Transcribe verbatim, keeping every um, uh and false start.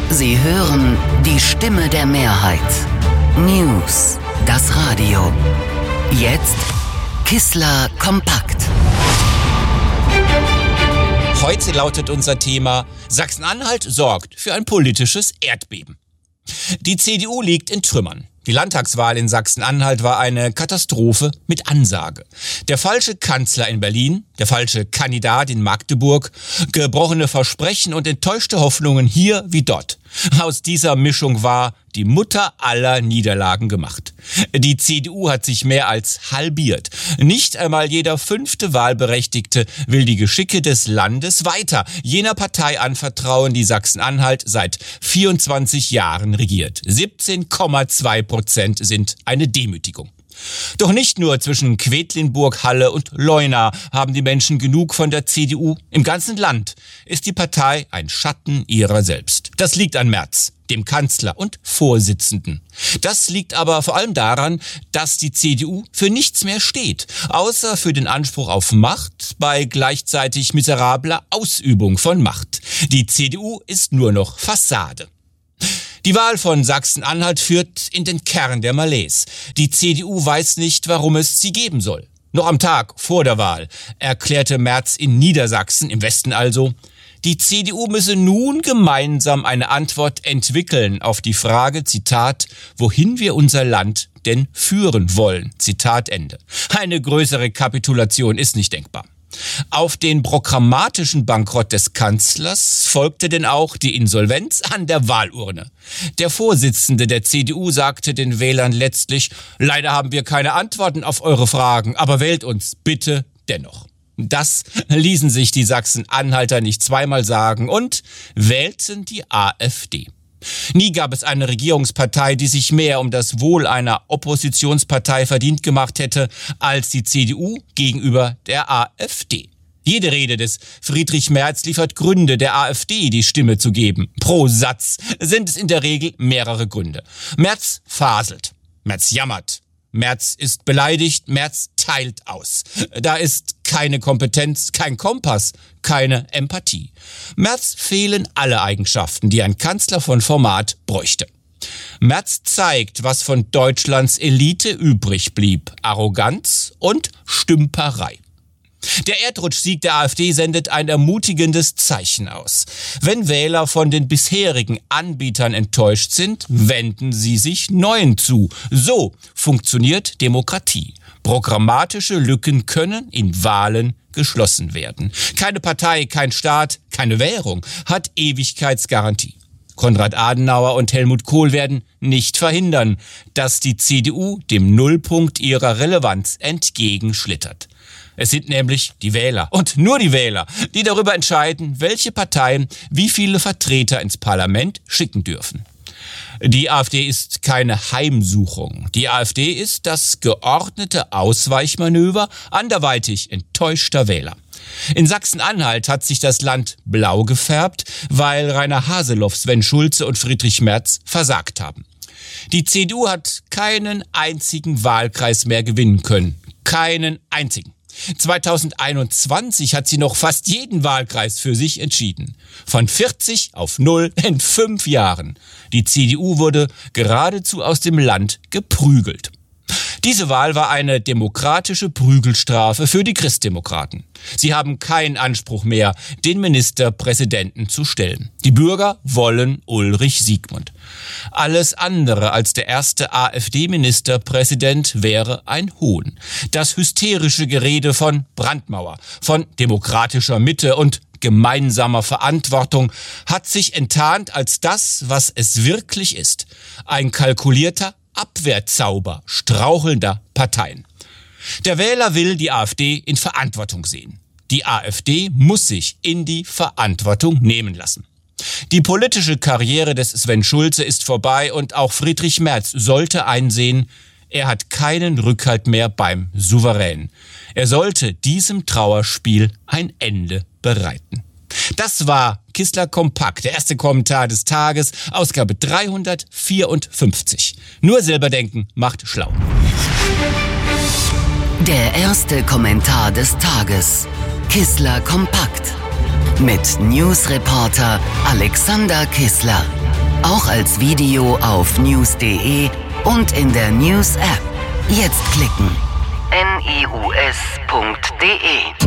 Sie hören die Stimme der Mehrheit. News, das Radio. Jetzt Kissler kompakt. Heute lautet unser Thema: Sachsen-Anhalt sorgt für ein politisches Erdbeben. Die C D U liegt in Trümmern. Die Landtagswahl in Sachsen-Anhalt war eine Katastrophe mit Ansage. Der falsche Kanzler in Berlin, der falsche Kandidat in Magdeburg, gebrochene Versprechen und enttäuschte Hoffnungen hier wie dort. Aus dieser Mischung war die Mutter aller Niederlagen gemacht. Die C D U hat sich mehr als halbiert. Nicht einmal jeder fünfte Wahlberechtigte will die Geschicke des Landes weiter jener Partei anvertrauen, die Sachsen-Anhalt seit vierundzwanzig Jahren regiert. siebzehn Komma zwei Prozent sind eine Demütigung. Doch nicht nur zwischen Quedlinburg, Halle und Leuna haben die Menschen genug von der C D U. Im ganzen Land ist die Partei ein Schatten ihrer selbst. Das liegt an Merz, dem Kanzler und Vorsitzenden. Das liegt aber vor allem daran, dass die C D U für nichts mehr steht, außer für den Anspruch auf Macht bei gleichzeitig miserabler Ausübung von Macht. Die C D U ist nur noch Fassade. Die Wahl von Sachsen-Anhalt führt in den Kern der Malaise. Die C D U weiß nicht, warum es sie geben soll. Noch am Tag vor der Wahl erklärte Merz in Niedersachsen, im Westen also, die C D U müsse nun gemeinsam eine Antwort entwickeln auf die Frage, Zitat, wohin wir unser Land denn führen wollen, Zitat Ende. Eine größere Kapitulation ist nicht denkbar. Auf den programmatischen Bankrott des Kanzlers folgte denn auch die Insolvenz an der Wahlurne. Der Vorsitzende der C D U sagte den Wählern letztlich: Leider haben wir keine Antworten auf eure Fragen, aber wählt uns bitte dennoch. Das ließen sich die Sachsen-Anhalter nicht zweimal sagen und wählten die AfD. Nie gab es eine Regierungspartei, die sich mehr um das Wohl einer Oppositionspartei verdient gemacht hätte als die C D U gegenüber der AfD. Jede Rede des Friedrich Merz liefert Gründe, der AfD die Stimme zu geben. Pro Satz sind es in der Regel mehrere Gründe. Merz faselt, Merz jammert, Merz ist beleidigt, Merz teilt aus. Da ist keine Kompetenz, kein Kompass, keine Empathie. Merz fehlen alle Eigenschaften, die ein Kanzler von Format bräuchte. Merz zeigt, was von Deutschlands Elite übrig blieb: Arroganz und Stümperei. Der Erdrutschsieg der AfD sendet ein ermutigendes Zeichen aus. Wenn Wähler von den bisherigen Anbietern enttäuscht sind, wenden sie sich neuen zu. So funktioniert Demokratie. Programmatische Lücken können in Wahlen geschlossen werden. Keine Partei, kein Staat, keine Währung hat Ewigkeitsgarantie. Konrad Adenauer und Helmut Kohl werden nicht verhindern, dass die C D U dem Nullpunkt ihrer Relevanz entgegenschlittert. Es sind nämlich die Wähler und nur die Wähler, die darüber entscheiden, welche Parteien wie viele Vertreter ins Parlament schicken dürfen. Die AfD ist keine Heimsuchung. Die AfD ist das geordnete Ausweichmanöver anderweitig enttäuschter Wähler. In Sachsen-Anhalt hat sich das Land blau gefärbt, weil Rainer Haseloff, Sven Schulze und Friedrich Merz versagt haben. Die C D U hat keinen einzigen Wahlkreis mehr gewinnen können. Keinen einzigen. zweitausendeinundzwanzig hat sie noch fast jeden Wahlkreis für sich entschieden. Von vierzig auf null in fünf Jahren. Die C D U wurde geradezu aus dem Land geprügelt. Diese Wahl war eine demokratische Prügelstrafe für die Christdemokraten. Sie haben keinen Anspruch mehr, den Ministerpräsidenten zu stellen. Die Bürger wollen Ulrich Siegmund. Alles andere als der erste AfD-Ministerpräsident wäre ein Hohn. Das hysterische Gerede von Brandmauer, von demokratischer Mitte und gemeinsamer Verantwortung hat sich enttarnt als das, was es wirklich ist: ein kalkulierter Abwehrzauber strauchelnder Parteien. Der Wähler will die AfD in Verantwortung sehen. Die AfD muss sich in die Verantwortung nehmen lassen. Die politische Karriere des Sven Schulze ist vorbei und auch Friedrich Merz sollte einsehen, er hat keinen Rückhalt mehr beim Souverän. Er sollte diesem Trauerspiel ein Ende bereiten. Das war Kissler kompakt, der erste Kommentar des Tages, Ausgabe dreihundertvierundfünfzig. Nur selber denken macht schlau. Der erste Kommentar des Tages. Kissler kompakt. Mit Newsreporter Alexander Kissler. Auch als Video auf news punkt de und in der News-App. Jetzt klicken. news punkt de